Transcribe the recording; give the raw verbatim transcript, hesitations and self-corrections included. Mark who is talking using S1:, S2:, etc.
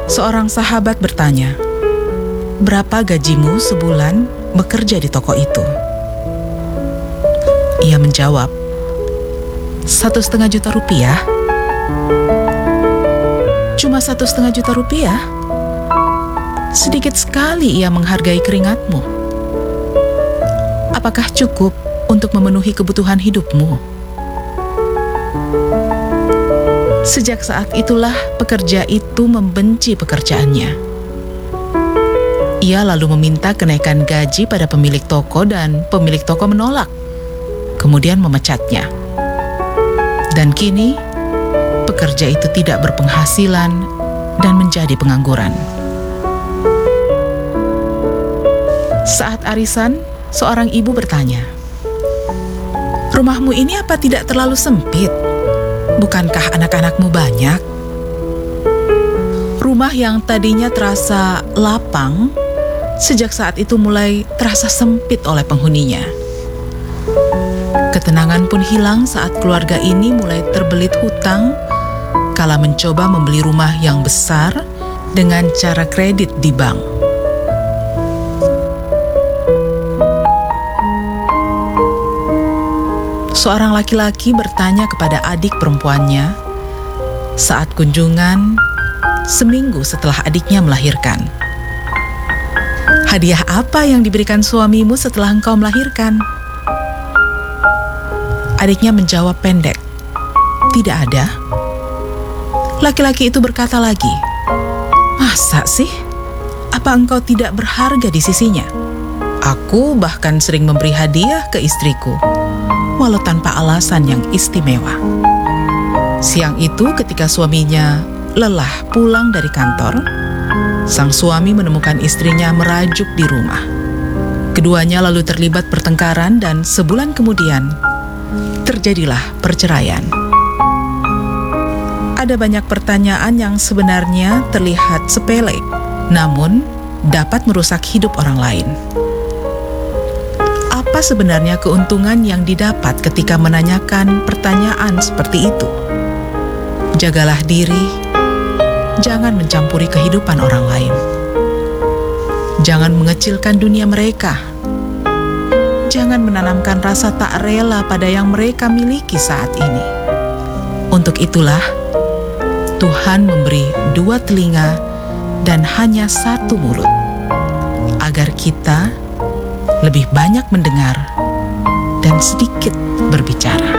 S1: Seorang sahabat bertanya, "Berapa gajimu sebulan bekerja di toko itu?" Ia menjawab, "Satu setengah juta rupiah." "Cuma satu setengah juta rupiah? Sedikit sekali ia menghargai keringatmu. Apakah cukup untuk memenuhi kebutuhan hidupmu?" Sejak saat itulah pekerja itu membenci pekerjaannya. Ia lalu meminta kenaikan gaji pada pemilik toko dan pemilik toko menolak, kemudian memecatnya. Dan kini, pekerja itu tidak berpenghasilan dan menjadi pengangguran. Saat arisan, seorang ibu bertanya, "Rumahmu ini apa tidak terlalu sempit? Bukankah anak-anakmu banyak?" Rumah yang tadinya terasa lapang, sejak saat itu mulai terasa sempit oleh penghuninya. Ketenangan pun hilang saat keluarga ini mulai terbelit hutang kala mencoba membeli rumah yang besar dengan cara kredit di bank. Seorang laki-laki bertanya kepada adik perempuannya saat kunjungan seminggu setelah adiknya melahirkan, "Hadiah apa yang diberikan suamimu setelah engkau melahirkan?" Adiknya menjawab pendek, "Tidak ada." Laki-laki itu berkata lagi, "Masa sih? Apa engkau tidak berharga di sisinya? Aku bahkan sering memberi hadiah ke istriku, walau tanpa alasan yang istimewa." Siang itu ketika suaminya lelah pulang dari kantor, sang suami menemukan istrinya merajuk di rumah. Keduanya lalu terlibat pertengkaran dan sebulan kemudian terjadilah perceraian. Ada banyak pertanyaan yang sebenarnya terlihat sepele, namun dapat merusak hidup orang lain. Apa sebenarnya keuntungan yang didapat ketika menanyakan pertanyaan seperti itu? Jagalah diri, jangan mencampuri kehidupan orang lain. Jangan mengecilkan dunia mereka. Jangan menanamkan rasa tak rela pada yang mereka miliki saat ini. Untuk itulah, Tuhan memberi dua telinga dan hanya satu mulut, agar kita lebih banyak mendengar dan sedikit berbicara.